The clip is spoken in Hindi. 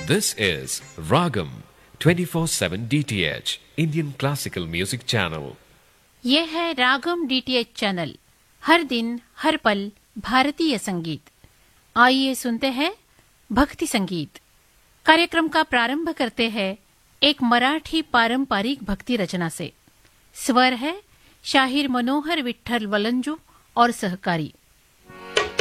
This is Ragam 24/7 DTH Indian Classical Music Channel. ये है रागम डीटीएच चैनल, हर दिन हर पल भारतीय संगीत। आइए सुनते हैं भक्ति संगीत। कार्यक्रम का प्रारंभ करते हैं एक मराठी पारंपरिक भक्ति रचना से। स्वर है शाहीर मनोहर विठ्ठल वलंजू और सहकारी।